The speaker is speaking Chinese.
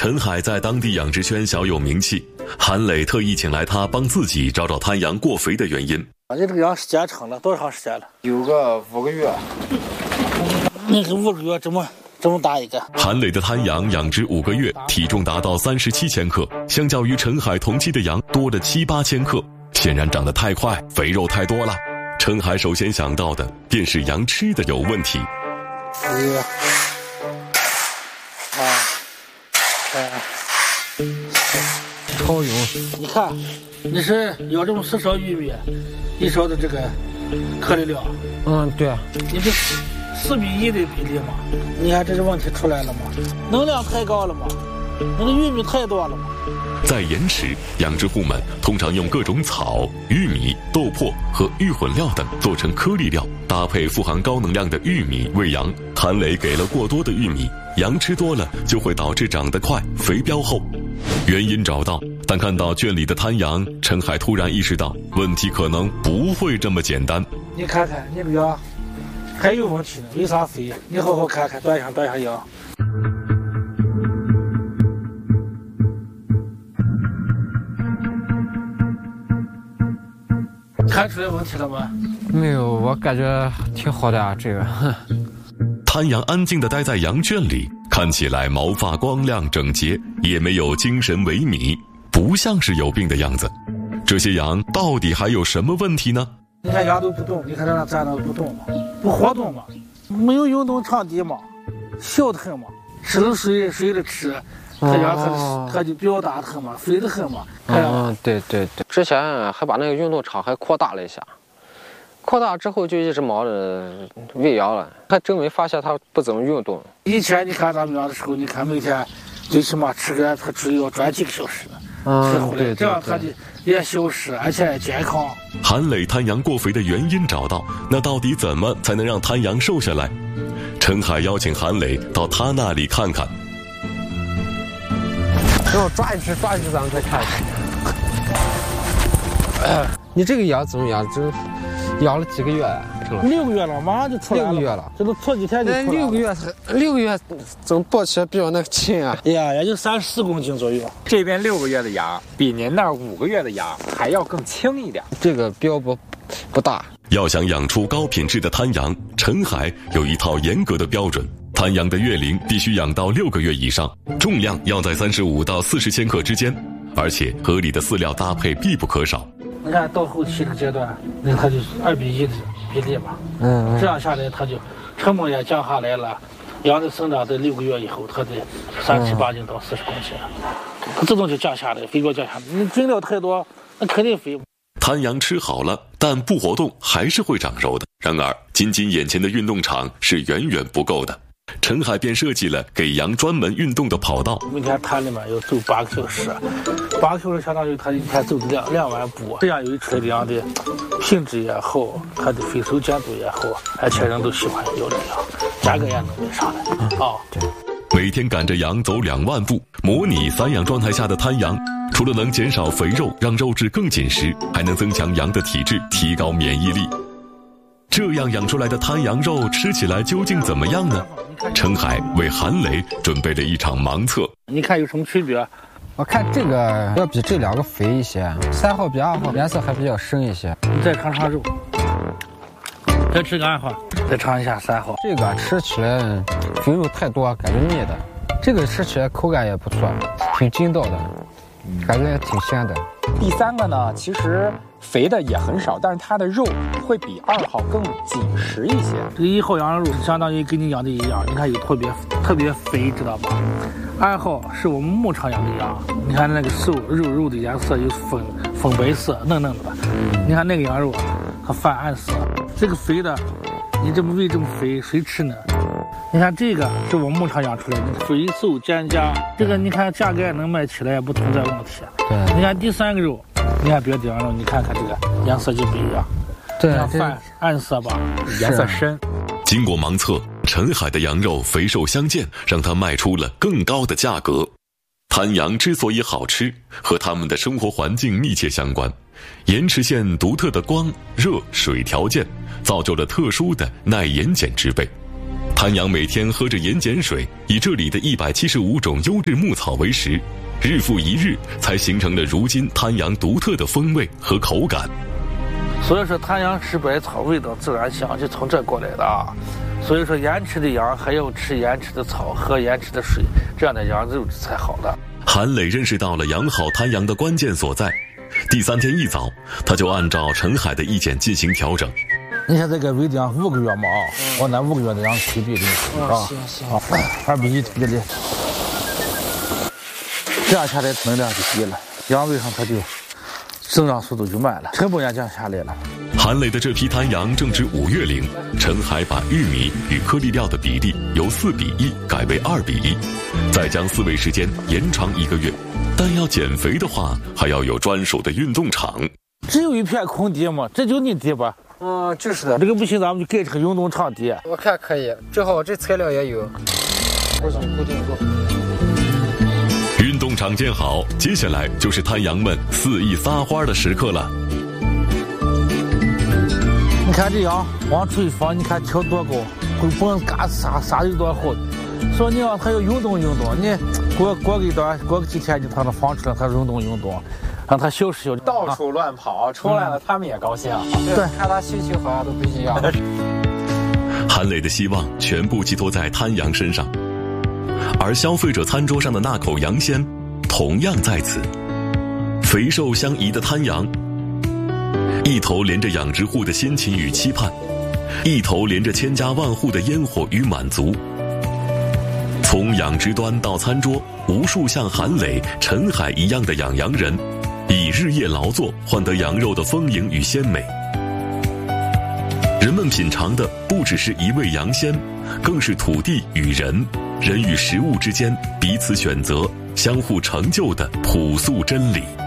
陈海在当地养殖圈小有名气，韩磊特意请来他帮自己找找滩羊过肥的原因。 你这个羊时间长了多长时间了？ 有个5个月。 那个5个月这么大一个。 韩磊的滩羊养殖5个月，体重达到37千克，相较于陈海同期的羊多了7、8千克，显然长得太快，肥肉太多了。陈海首先想到的便是羊吃的有问题。 超油！ 你看，你是要这么4勺玉米，1勺的这个颗粒料。 对。 你这4比1的比例嘛，你看这是问题出来了吗？能量太高了吗？那个玉米太多了吗？ 在盐池，养殖户们通常用各种草、玉米、豆粕和玉混料等做成颗粒料，搭配富含高能量的玉米喂羊。韩磊给了过多的玉米，羊吃多了就会导致长得快、肥膘厚。原因找到，但看到圈里的滩羊，陈海突然意识到问题可能不会这么简单。 你看看你这羊还有问题呢，为啥肥？你好好看看，端详羊。看出来问题了吗？ 没有，我感觉挺好的啊，这个。 滩羊安静地待在羊圈里，看起来毛发光亮整洁，也没有精神萎靡，不像是有病的样子。这些羊到底还有什么问题呢？ 你看羊都不动，你看它站着不动嘛，不活动嘛，没有运动场地嘛，笑得很嘛，吃了水的吃，它羊它就表达很嘛，肥得很嘛。 对。之前还把那个运动场还扩大了一下，扩大之后就一直忙着喂羊了，还真没发现它不怎么运动。 以前你看咱们养的时候，你看每天最起码吃个它只要转几个小时的。 对， 这样它就也消失，而且也健康。 韩磊滩羊过肥的原因找到，那到底怎么才能让滩羊瘦下来？陈海邀请韩磊到他那里看看。 让我抓一只，咱们再看一看。你这个羊怎么样？这养了几个月呀 ？6个月了，马上就出来了。6 个月了， 这都错几天就出来了。 6个月怎么抱起来比我那个轻啊？ 哎呀，也就34公斤左右。 这边6个月的羊比您那儿5个月的羊还要更轻一点。 这个膘不大。 要想养出高品质的滩羊，陈海有一套严格的标准。滩羊的月龄必须养到6个月以上，重量要在35到40千克之间，而且合理的饲料搭配必不可少。 你看到后期这个阶段，那它就2比1的比例嘛，这样下来它就成本也降下来了。羊的生长在6个月以后，它得37、8斤到40公斤，它自动就降下来，肥膘降下来。你菌料太多，那肯定肥。 滩羊吃好了，但不活动还是会长肉的。然而，仅眼前的运动场是远远不够的。陈海便设计了给羊专门运动的跑道。 每天滩里面要走8个小时，8个小时相当于他一天走2万步，这样有出来的羊的品质也好，它的肥瘦监督也好，而且人都喜欢要这样，价格也能没上来对。 每天赶着羊走2万步，模拟散养状态下的滩羊，除了能减少肥肉，让肉质更紧实，还能增强羊的体质，提高免疫力。这样养出来的滩羊肉吃起来究竟怎么样呢？陈海为韩磊准备了一场盲测。 你看有什么区别？ 我看这个要比这2个肥一些，3号比2号颜色还比较深一些。 你再尝尝肉，再吃个2号，再尝一下3号。 这个吃起来肥肉太多，感觉腻的。这个吃起来口感也不错，挺筋道的，感觉也挺鲜的。 第3个呢，其实肥的也很少，但是它的肉会比2号更紧实一些。 这个1号羊肉相当于跟你养的一样，你看有特别肥，知道吧？2号是我们牧场养的羊，你看那个肉的颜色有粉白色，嫩嫩的。你看那个羊肉，它泛暗色。这个肥的，你这么喂这么肥，谁吃呢？你看这个是我们牧场养出来的，肥瘦兼佳。这个你看价格也能卖起来，也不存在问题。 对， 你看第3个肉，你看别的羊肉，你看看这个颜色就不一样。 对， 泛暗色吧， 颜色深。 经过盲测，陈海的羊肉肥瘦相间，让他卖出了更高的价格。滩羊之所以好吃，和它们的生活环境密切相关。盐池县独特的光、热、水条件，造就了特殊的耐盐碱植被。 谭阳每天喝着盐碱水，以这里的175种优质牧草为食，日复一日，才形成了如今滩阳独特的风味和口感。 所以说滩阳吃百草，味道自然香，就从这过来的啊。所以说盐池的羊还要吃盐池的草，喝盐池的水，这样的羊肉质才好的。 韩磊认识到了养好滩羊的关键所在，第3天一早，他就按照陈海的意见进行调整。 你现在给喂的羊5个月嘛啊，我拿5个月的羊推比的啊，行，2比1推比的，这样下来能量就低了，羊胃上它就生长速度就慢了，成本也降下来了。 韩磊的这批滩羊正值5月龄，陈海把玉米与颗粒料的比例由4比1改为2比1，再将饲喂时间延长1个月。但要减肥的话，还要有专属的运动场。 只有一片空地嘛，这就你地吧？ 就是的。 这个不行，咱们就盖这个运动场地。 我看可以，正好这材料也有。固定住。 运动场建好，接下来就是滩羊们肆意撒欢的时刻了。 你看这羊往出一放，你看挑多高，蹦嘎撒有多厚。说你让它要运动运动，你过个几天就把它放出来，它运动运动，让它休息休息。 到处乱跑，出来了他们也高兴。 对，看它心情好像都不一样。 韩磊的希望全部寄托在滩羊身上，而消费者餐桌上的那口羊鲜，同样在此。肥瘦相宜的滩羊，一头连着养殖户的辛勤与期盼，一头连着千家万户的烟火与满足。从养殖端到餐桌，无数像韩磊、陈海一样的养羊人，以日夜劳作换得羊肉的丰盈与鲜美。人们品尝的不只是一味羊鲜，更是土地与人，人与食物之间彼此选择、相互成就的朴素真理。